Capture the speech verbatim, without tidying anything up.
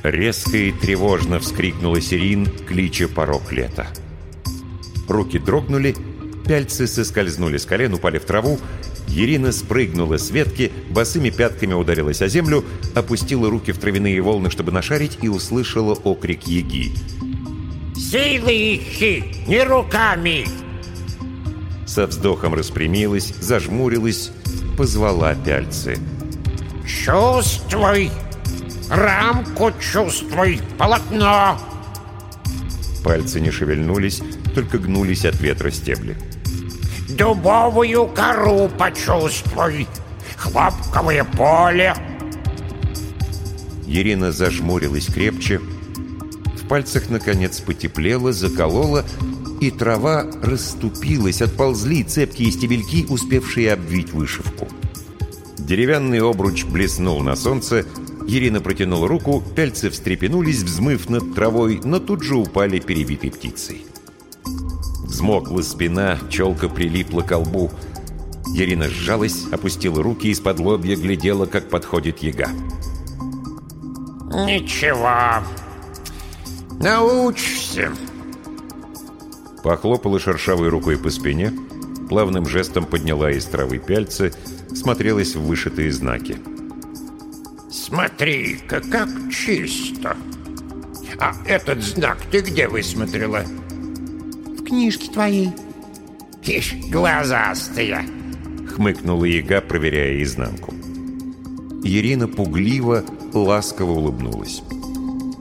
Резко и тревожно вскрикнула Сирин, клича порог лета. Руки дрогнули, пяльцы соскользнули с колен, упали в траву. Ирина спрыгнула с ветки, босыми пятками ударилась о землю, опустила руки в травяные волны, чтобы нашарить, и услышала окрик Яги. «Силы ищи, не руками!» Со вздохом распрямилась, зажмурилась, позвала пяльцы. «Чувствуй! Рамку чувствуй! Полотно!» Пальцы не шевельнулись, только гнулись от ветра стебли. «Дубовую кору почувствуй! Хлопковое поле!» Ирина зажмурилась крепче. В пальцах, наконец, потеплело, закололо, и трава расступилась, отползли цепкие стебельки, успевшие обвить вышивку. Деревянный обруч блеснул на солнце. Ирина протянула руку, пяльцы встрепенулись, взмыв над травой, но тут же упали перебитой птицей. Взмокла спина, челка прилипла к лбу. Ирина сжалась, опустила руки, из-под лобья глядела, как подходит Яга. «Ничего, научишься». Похлопала шершавой рукой по спине, плавным жестом подняла из травы пяльцы, смотрелась в вышитые знаки. «Смотри-ка, как чисто! А этот знак ты где высмотрела?» «В книжке твоей». «Ишь, глазастая!» — хмыкнула Яга, проверяя изнанку. Ирина пугливо, ласково улыбнулась.